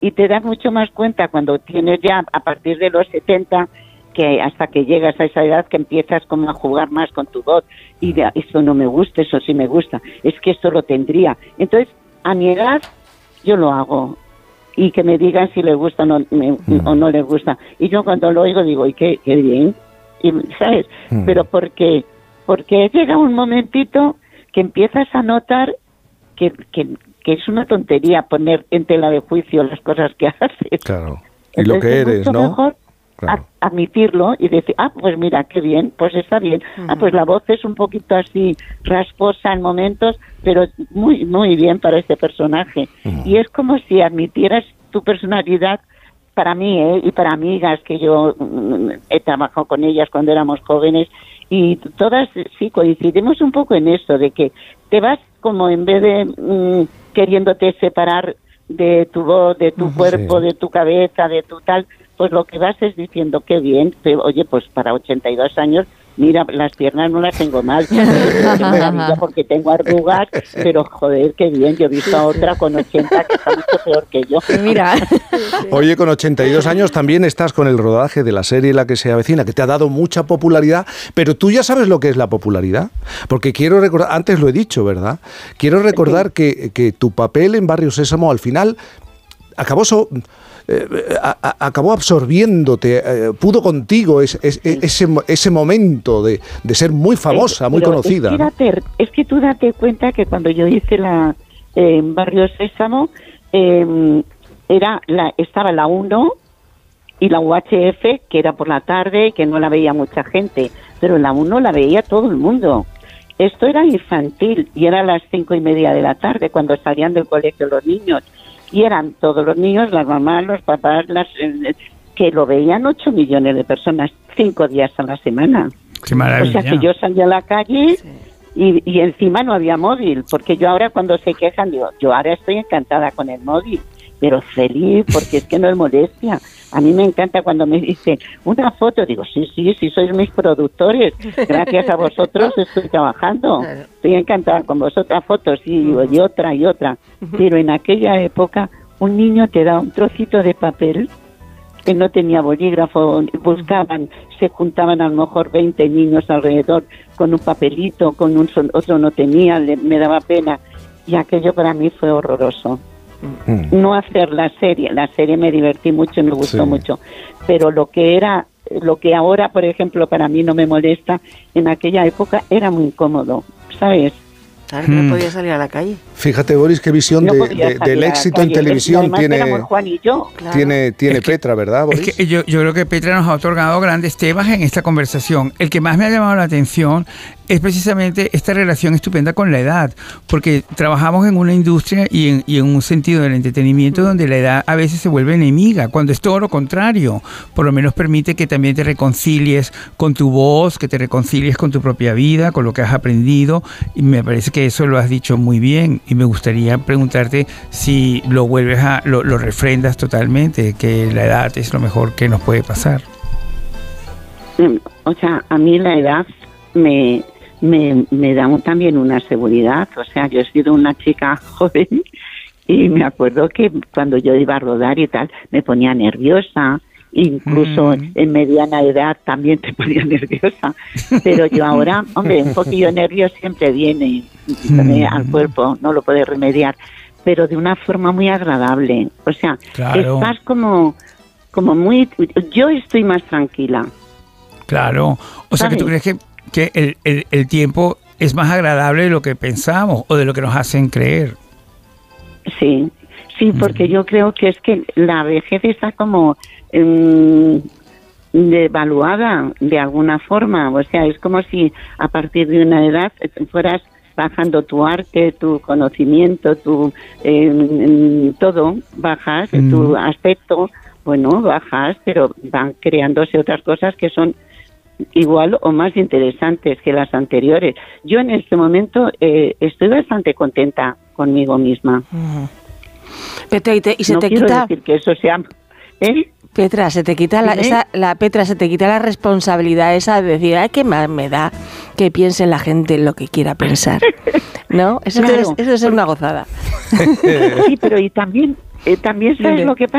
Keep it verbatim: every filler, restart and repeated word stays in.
y te das mucho más cuenta cuando tienes ya a partir de los setenta, que hasta que llegas a esa edad que empiezas como a jugar más con tu voz y de, eso no me gusta, eso sí me gusta, es que esto lo tendría. Entonces, a mi edad yo lo hago y que me digan si les gusta o no, me, mm. o no les gusta. Y yo cuando lo oigo digo, ¡y qué, qué bien! Y, ¿sabes? Mm. Pero porque porque llega un momentito que empiezas a notar que, que, que es una tontería poner en tela de juicio las cosas que haces. Claro. Y entonces, lo que eres, mucho ¿no? Mejor claro. a, admitirlo y decir, ah, pues mira, qué bien, pues está bien. Uh-huh. Ah, pues la voz es un poquito así rasposa en momentos, pero muy muy bien para este personaje. Uh-huh. Y es como si admitieras tu personalidad. Para mí, ¿eh? Y para amigas que yo mm, he trabajado con ellas cuando éramos jóvenes, y todas sí coincidimos un poco en eso, de que te vas como en vez de mm, queriéndote separar de tu voz, de tu uh-huh, cuerpo, sí. de tu cabeza, de tu tal, pues lo que vas es diciendo, qué bien, pero, oye, pues para ochenta y dos años, mira, las piernas no las tengo mal, porque tengo arrugas, pero joder, qué bien, yo he visto a otra con ochenta que está mucho peor que yo. Mira. Oye, con ochenta y dos años también estás con el rodaje de la serie La que se avecina, que te ha dado mucha popularidad, pero tú ya sabes lo que es la popularidad, porque quiero recordar, antes lo he dicho, ¿verdad? Quiero recordar sí. que, que tu papel en Barrio Sésamo al final acabó so, eh, a, a, acabó absorbiéndote, eh, pudo contigo es, es, sí. ese, ese momento de, de ser muy famosa, muy pero conocida. Es que, date, es que tú date cuenta que cuando yo hice la eh, en Barrio Sésamo, eh, era la, estaba la uno y la U H F, que era por la tarde, que no la veía mucha gente, pero la uno la veía todo el mundo. Esto era infantil y era a las cinco y media de la tarde cuando salían del colegio los niños. Y eran todos los niños, las mamás, los papás, las eh, que lo veían ocho millones de personas, cinco días a la semana. ¡Qué maravilla! O sea que yo salía a la calle sí. y, y encima no había móvil, porque yo ahora cuando se quejan digo, yo ahora estoy encantada con el móvil, pero feliz, porque es que no es molestia. A mí me encanta cuando me dicen una foto, digo, sí, sí, sí, sois mis productores, gracias a vosotros estoy trabajando, claro. Estoy encantada con vosotras fotos, sí, y otra y otra, pero en aquella época un niño te da un trocito de papel, que no tenía bolígrafo, buscaban, se juntaban a lo mejor veinte niños alrededor con un papelito, con un otro no tenía, le, me daba pena, y aquello para mí fue horroroso. No hacer la serie, la serie me divertí mucho y me gustó sí. mucho, pero lo que era, lo que ahora, por ejemplo, para mí no me molesta, en aquella época era muy incómodo, ¿sabes? Claro, que no podía salir a la calle. Fíjate, Boris, qué visión no de, de, del éxito en televisión tiene, Juan y yo. Claro. tiene, tiene es que, Petra, ¿verdad, Boris? Es que yo, yo creo que Petra nos ha otorgado grandes temas en esta conversación. El que más me ha llamado la atención es precisamente esta relación estupenda con la edad, porque trabajamos en una industria y en, y en un sentido del entretenimiento donde la edad a veces se vuelve enemiga, cuando es todo lo contrario. Por lo menos permite que también te reconcilies con tu voz, que te reconcilies con tu propia vida, con lo que has aprendido, y me parece que eso lo has dicho muy bien, y me gustaría preguntarte si lo vuelves a, lo, lo refrendas totalmente, que la edad es lo mejor que nos puede pasar. O sea, a mí la edad me... Me, me da también una seguridad, o sea, yo he sido una chica joven y me acuerdo que cuando yo iba a rodar y tal, me ponía nerviosa, incluso mm. en mediana edad también te ponía nerviosa, pero yo ahora, hombre, un poquillo de nervios siempre viene mm. al cuerpo, no lo puedes remediar, pero de una forma muy agradable, o sea, claro. Estás como, como muy, yo estoy más tranquila. Claro, o sea, ¿sabes? Que tú crees que que el, el, el tiempo es más agradable de lo que pensamos o de lo que nos hacen creer. Sí, sí, porque mm. yo creo que es que la vejez está como um, devaluada de alguna forma, o sea, es como si a partir de una edad fueras bajando tu arte, tu conocimiento, tu eh, todo, bajas, mm. tu aspecto, bueno, bajas, pero van creándose otras cosas que son igual o más interesantes que las anteriores. Yo en este momento eh, estoy bastante contenta conmigo misma. Uh-huh. Petra, y, te, y se no te quiero quita... decir que eso sea... ¿Eh? Petra, se te quita la, esa, la Petra, se te quita la responsabilidad esa de decir, ay, qué mal me da que piense la gente lo que quiera pensar, ¿no? Eso, claro. es, eso es una gozada. Sí, pero y también, eh, también sabes Dile. Lo que pasa.